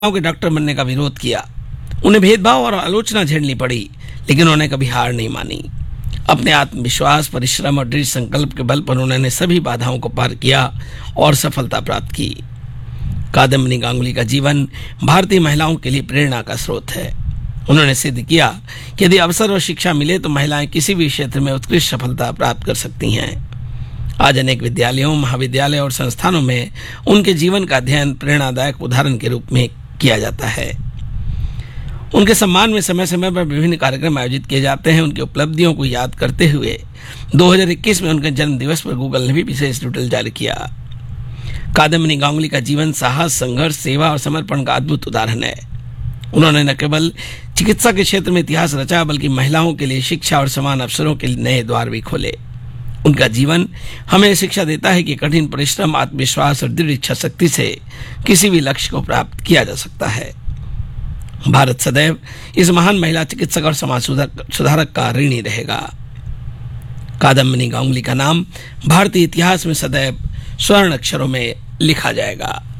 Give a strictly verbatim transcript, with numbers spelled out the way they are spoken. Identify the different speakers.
Speaker 1: के डॉक्टर बनने का विरोध किया। उन्हें भेदभाव और आलोचना झेलनी पड़ी, लेकिन उन्होंने कभी हार नहीं मानी। अपने आत्मविश्वास, परिश्रम और दृढ़ संकल्प के बल पर उन्होंने सभी बाधाओं को पार किया और सफलता प्राप्त की। कादम्बिनी गांगुली का जीवन भारतीय महिलाओं के लिए प्रेरणा का स्रोत है। उन्होंने सिद्ध किया कि यदि अवसर और शिक्षा मिले तो महिलाएं किसी भी क्षेत्र में उत्कृष्ट सफलता प्राप्त कर सकती हैं। आज अनेक विद्यालयों, महाविद्यालय और संस्थानों में उनके जीवन का अध्ययन प्रेरणादायक उदाहरण के रूप में किया जाता है। उनके सम्मान में समय समय पर विभिन्न कार्यक्रम आयोजित किए जाते हैं। उनकी उपलब्धियों को याद करते हुए दो हज़ार इक्कीस में उनके जन्म दिवस पर गूगल ने भी विशेष ट्यूटल जारी किया। कादम्बिनी गांगुली का जीवन साहस, संघर्ष, सेवा और समर्पण का अद्भुत उदाहरण है। उन्होंने न केवल चिकित्सा के क्षेत्र में इतिहास रचा, बल्कि महिलाओं के लिए शिक्षा और समान अवसरों के नए द्वार भी खोले। उनका जीवन हमें शिक्षा देता है कि कठिन परिश्रम, आत्मविश्वास और दृढ़ इच्छा शक्ति से किसी भी लक्ष्य को प्राप्त किया जा सकता है। भारत सदैव इस महान महिला चिकित्सक और समाज सुधारक का ऋणी रहेगा। कादम्बिनी गांगुली का नाम भारतीय इतिहास में सदैव स्वर्ण अक्षरों में लिखा जाएगा।